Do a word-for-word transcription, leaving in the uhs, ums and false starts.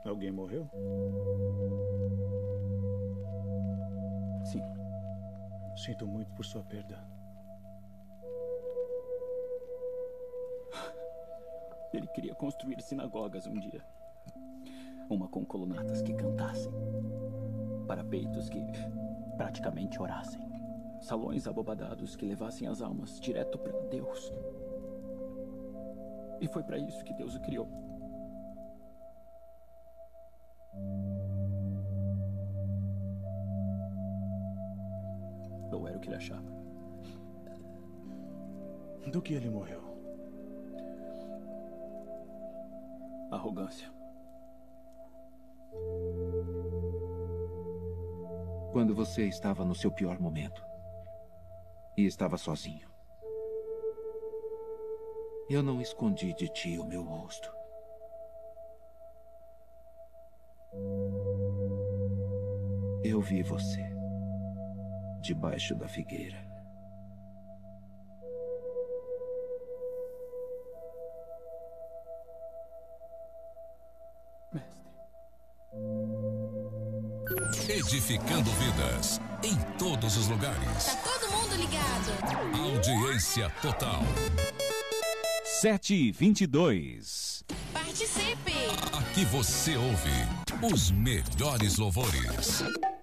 Alguém morreu? Sim. Sinto muito por sua perda. Ele queria construir sinagogas um dia. Uma com colunatas que cantassem. Parapeitos que praticamente orassem. Salões abobadados que levassem as almas direto para Deus. E foi para isso que Deus o criou. Ou era o que ele achava. Do que ele morreu? Arrogância. Quando você estava no seu pior momento e estava sozinho, eu não escondi de ti o meu rosto. Eu vi você debaixo da figueira. Mestre. Edificando vidas em todos os lugares. Tá todo mundo ligado. Audiência total. sete e vinte e dois. Participe! Aqui você ouve os melhores louvores.